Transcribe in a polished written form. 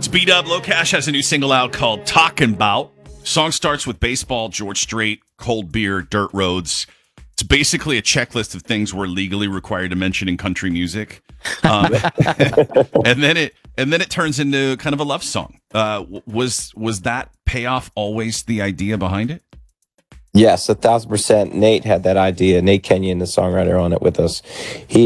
It's B-Dub. Low Cash has a new single out called Talkin' 'Bout. Song starts with baseball, George Strait, cold beer, dirt roads. It's basically a checklist of things we're legally required to mention in country music. And then it turns into kind of a love song. Was that payoff always the idea behind it? Yes, 1,000%. Nate had that idea. Nate Kenyon, the songwriter on it with us.